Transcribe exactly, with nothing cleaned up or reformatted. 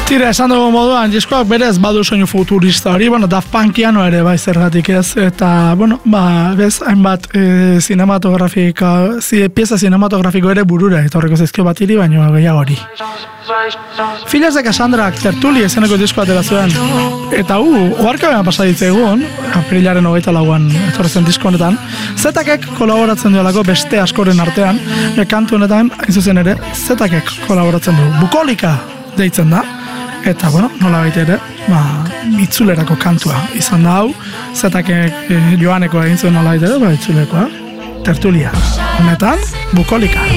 Tira, esan dugu moduan, diskoak berez badu soinu futurista hori, bueno, Daft Punkiano ere bai zergatik ez, eta, bueno, ba, bez, hainbat e, cinematografika, zi, pieza cinematografiko ere burura, eta horreko zaizkio bat iri, baino gehiago hori. Filhas de Cassandrak tertuli ezeneko diskoa atera zuen, eta hu, uh, oharkabean pasaditze egun, aprilaren hogeita lauan etorrezen disko honetan, Zetakek kolaboratzen duelako beste askoren artean, e, kantu honetan, hain zuzen ere, Zetakek kolaboratzen du. Bukolika deitzen da, eta, bueno, nola baita ere, ba, itzulerako kantua izan da hau, Zetakek e, joaneko egin zuen nola baita ere, ba, itzulekoa, tertulia. Honetan, Bukolika.